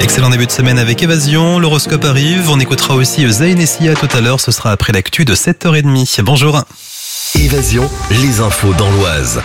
Excellent début de semaine avec Évasion, l'horoscope arrive, on écoutera aussi Zayn et Sia tout à l'heure, ce sera après l'actu de 7h30. Bonjour. Évasion, les infos dans l'Oise.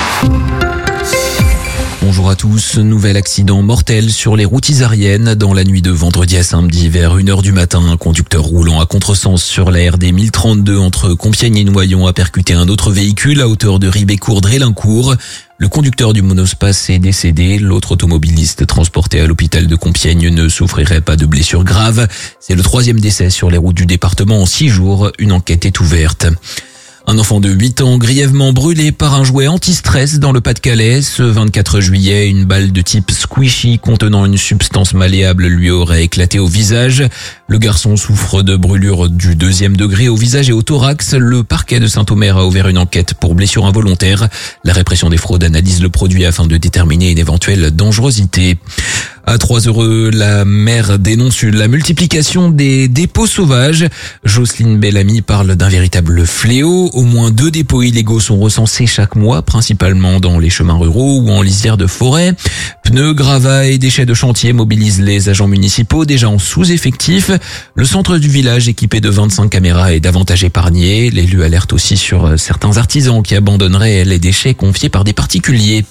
Bonjour à tous, nouvel accident mortel sur les routes isariennes. Dans la nuit de vendredi à samedi vers 1h du matin, un conducteur roulant à contresens sur la RD 1032 entre Compiègne et Noyon a percuté un autre véhicule à hauteur de Ribécourt-Drélincourt. Le conducteur du monospace est décédé. L'autre automobiliste transporté à l'hôpital de Compiègne ne souffrirait pas de blessures graves. C'est le 3e décès sur les routes du département en 6 jours. Une enquête est ouverte. Un enfant de 8 ans grièvement brûlé par un jouet anti-stress dans le Pas-de-Calais. Ce 24 juillet, une balle de type squishy contenant une substance malléable lui aurait éclaté au visage. Le garçon souffre de brûlures du 2e degré au visage et au thorax. Le parquet de Saint-Omer a ouvert une enquête pour blessure involontaire. La répression des fraudes analyse le produit afin de déterminer une éventuelle dangerosité. À 3 heureux, la maire dénonce la multiplication des dépôts sauvages. Jocelyne Bellamy parle d'un véritable fléau. Au moins 2 dépôts illégaux sont recensés chaque mois, principalement dans les chemins ruraux ou en lisière de forêt. Pneus, gravats et déchets de chantier mobilisent les agents municipaux déjà en sous-effectif. Le centre du village, équipé de 25 caméras, est davantage épargné. L'élu alerte aussi sur certains artisans qui abandonneraient les déchets confiés par des particuliers.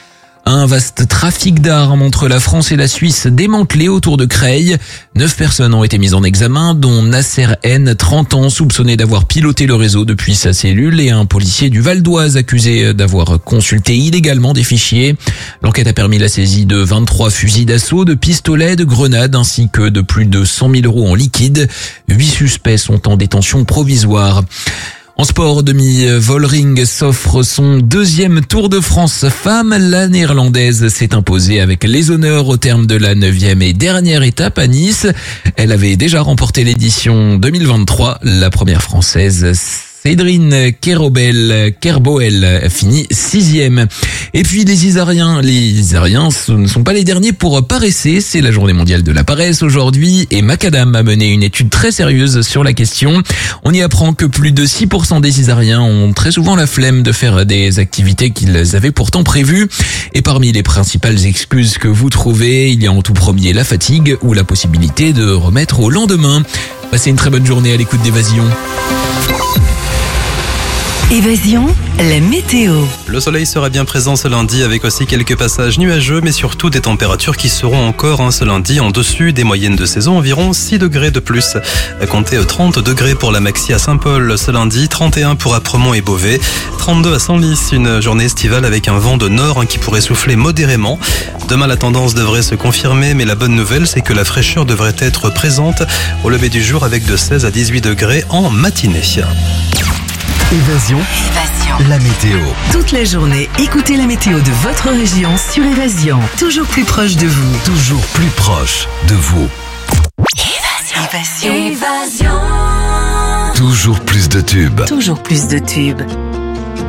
Un vaste trafic d'armes entre la France et la Suisse démantelé autour de Creil. 9 personnes ont été mises en examen, dont Nasser N, 30 ans, soupçonné d'avoir piloté le réseau depuis sa cellule, et un policier du Val d'Oise accusé d'avoir consulté illégalement des fichiers. L'enquête a permis la saisie de 23 fusils d'assaut, de pistolets, de grenades, ainsi que de plus de 100 000 € en liquide. 8 suspects sont en détention provisoire. En sport, Demi Vollering s'offre son 2e Tour de France femme. La néerlandaise s'est imposée avec les honneurs au terme de la 9e et dernière étape à Nice. Elle avait déjà remporté l'édition 2023. La première française, Cédrine Kerboel finit 6e. Et puis les Isariens ce ne sont pas les derniers pour paresser. C'est la journée mondiale de la paresse aujourd'hui et Macadam a mené une étude très sérieuse sur la question. On y apprend que plus de 6% des Isariens ont très souvent la flemme de faire des activités qu'ils avaient pourtant prévues. Et parmi les principales excuses que vous trouvez, il y a en tout premier la fatigue ou la possibilité de remettre au lendemain. Passez une très bonne journée à l'écoute d'Évasion. Évasion, la météo. Le soleil sera bien présent ce lundi avec aussi quelques passages nuageux, mais surtout des températures qui seront encore ce lundi en dessus des moyennes de saison, environ 6 degrés de plus. Comptez 30 degrés pour la maxi à Saint-Paul ce lundi, 31 pour Apremont et Beauvais, 32 à Senlis, une journée estivale avec un vent de nord qui pourrait souffler modérément. Demain, la tendance devrait se confirmer, mais la bonne nouvelle, c'est que la fraîcheur devrait être présente au lever du jour avec de 16 à 18 degrés en matinée. Évasion, la météo. Toute la journée, écoutez la météo de votre région sur Évasion. Toujours plus proche de vous. Toujours plus proche de vous. Évasion. Toujours plus de tubes. Toujours plus de tubes.